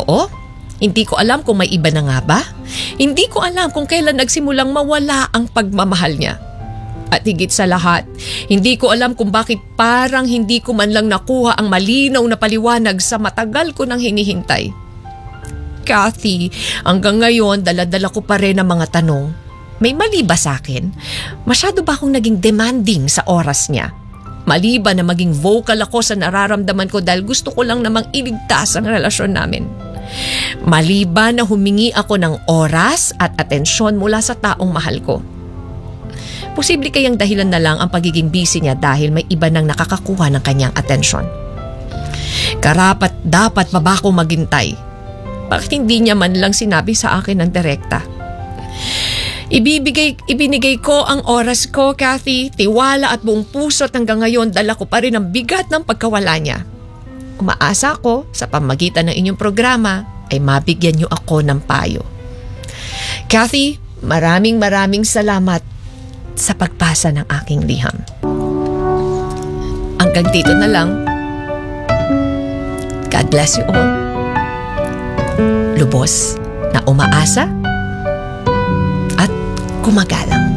Oo? Hindi ko alam kung may iba na nga ba? Hindi ko alam kung kailan nagsimulang mawala ang pagmamahal niya. At higit sa lahat, hindi ko alam kung bakit parang hindi ko man lang nakuha ang malinaw na paliwanag sa matagal ko nang hinihintay. Kathy, hanggang ngayon dala-dala ko pa rin ang mga tanong. May mali ba sa akin? Masyado ba akong naging demanding sa oras niya? Mali ba na maging vocal ako sa nararamdaman ko dahil gusto ko lang namang iligtas ang relasyon namin? Mali ba na humingi ako ng oras at atensyon mula sa taong mahal ko? Posible kayang dahilan na lang ang pagiging busy niya dahil may iba nang nakakakuha ng kanyang atensyon. Karapat dapat pa ba ako maghintay? Bakit hindi niya man lang sinabi sa akin ng direkta? Ibinigay ko ang oras ko, Kathy, tiwala at buong puso at hanggang ngayon dala ko pa rin ang bigat ng pagkawala niya. Umaasa ko sa pamagitan ng inyong programa ay mabigyan niyo ako ng payo. Kathy, maraming salamat sa pagbasa ng aking liham. Hanggang dito na lang. God bless you all. Lubos na umaasa at gumagalang.